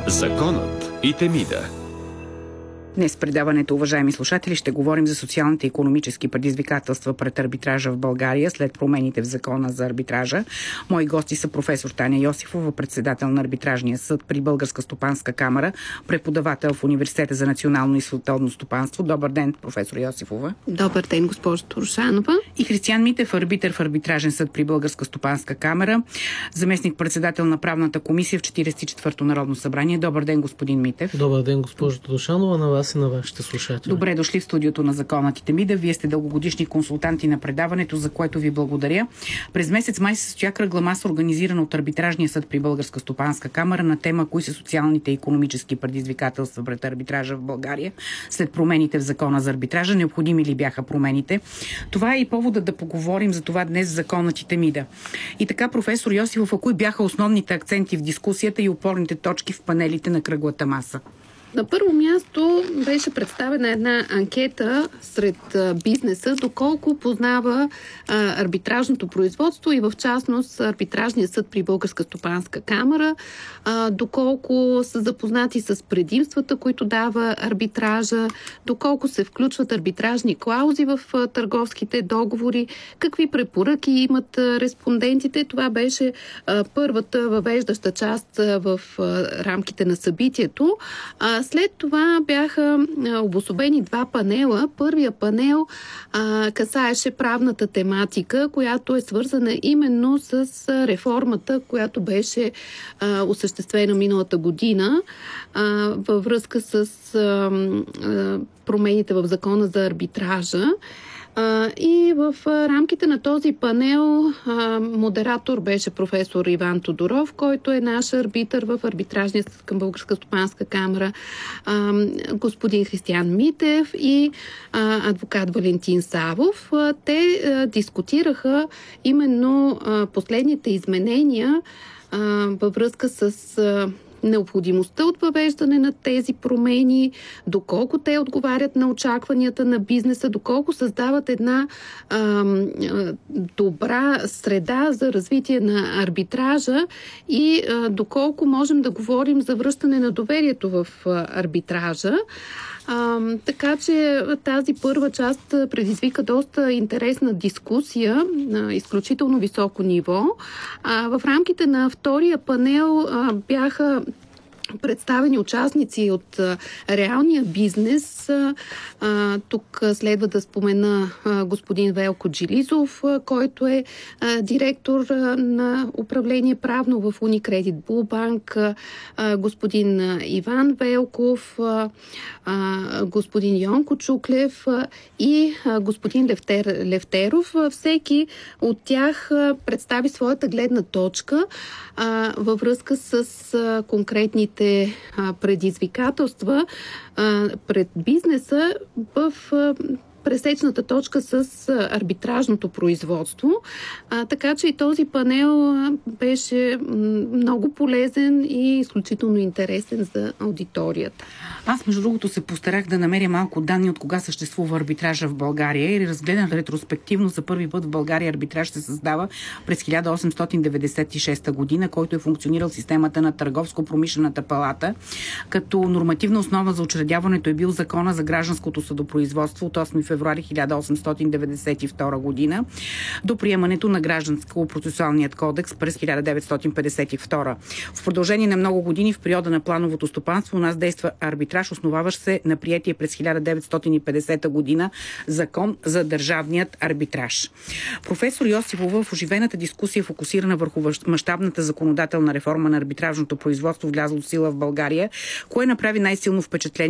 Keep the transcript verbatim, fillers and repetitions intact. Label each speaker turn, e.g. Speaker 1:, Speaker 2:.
Speaker 1: Законът и Темида.
Speaker 2: Днес в предаването, уважаеми слушатели, ще говорим за социалните и икономически предизвикателства пред арбитража в България след промените в закона за арбитража. Мои гости са професор Таня Йосифова, председател на арбитражния съд при Българска стопанска камара, преподавател в Университета за национално и световно стопанство. Добър ден, професор Йосифова.
Speaker 3: Добър ден, госпожо Турушанова.
Speaker 2: И Християн Митев, арбитър в арбитражен съд при Българска стопанска камара, заместник-председател на правната комисия в четиридесет и четвърто Народно събрание. Добър ден, господин Митев.
Speaker 4: Добър ден, госпожо Турушанова, на вас и на вашите слушатели.
Speaker 2: Добре дошли в студиото на Законът и Темида. Вие сте дългогодишни консултанти на предаването, за което ви благодаря. През месец май се състоя кръгла маса, организирана от арбитражния съд при Българска стопанска камара на тема кои са социалните и икономически предизвикателства пред арбитража в България след промените в закона за арбитража. Необходими ли бяха промените? Това е и поводът да поговорим за това днес в Законът и Темида. И така, професор Йосифов, а кои бяха основните акценти в дискусията и опорните точки в панелите на кръглата маса?
Speaker 3: На първо място беше представена една анкета сред бизнеса, доколко познава а, арбитражното производство и в частност арбитражния съд при Българска стопанска камара, а, доколко са запознати с предимствата, които дава арбитража, доколко се включват арбитражни клаузи в а, търговските договори, какви препоръки имат а, респондентите. Това беше а, първата въвеждаща част а, в а, рамките на събитието. А, След това бяха а, обособени два панела. Първия панел а, касаеше правната тематика, която е свързана именно с а, реформата, която беше а, осъществена миналата година а, във връзка с а, а, промените в закона за арбитража. Uh, и в uh, рамките на този панел uh, модератор беше професор Иван Тодоров, който е наш арбитър в арбитражния съд към Българска стопанска камара, uh, господин Християн Митев и uh, адвокат Валентин Савов. Uh, те uh, дискутираха именно uh, последните изменения uh, във връзка с uh, необходимостта от въвеждане на тези промени, доколко те отговарят на очакванията на бизнеса, доколко създават една а, добра среда за развитие на арбитража и а, доколко можем да говорим за връщане на доверието в а, арбитража. А, така че тази първа част предизвика доста интересна дискусия на изключително високо ниво. А, в рамките на втория панел а, бяха представени участници от а, реалния бизнес. А, тук следва да спомена а, господин Велко Джилизов, а, който е а, директор а, на управление правно в Уникредит Булбанк, а, господин а, Иван Велков, а, а, господин Йонко Чуклев а, и а, господин Левтер, Левтеров. А, всеки от тях а, представи своята гледна точка а, във връзка с а, конкретните предизвикателства а, пред бизнеса в а, пресечната точка с арбитражното производство. А, така че и този панел беше много полезен и изключително интересен за аудиторията.
Speaker 2: Аз, между другото, се постарах да намеря малко данни от кога съществува арбитража в България и разгледах ретроспективно за първи път в България арбитраж се създава през хиляда осемстотин деветдесет и шеста година, който е функционирал в системата на Търговско-промишлената палата, като нормативна основа за учредяването е бил закона за гражданското съдопроизводство от осми февруари хиляда осемстотин деветдесет и втора година до приемането на Гражданско-процесуалният кодекс през хиляда деветстотин петдесет и втора. В продължение на много години в периода на плановото стопанство у нас действа арбитраж, основаващ се на приетия през хиляда деветстотин и петдесета година закон за държавният арбитраж. Професор Йосифова в оживената дискусия, фокусирана върху мащабната законодателна реформа на арбитражното производство, влязло в сила в България, кое направи най-силно впечатление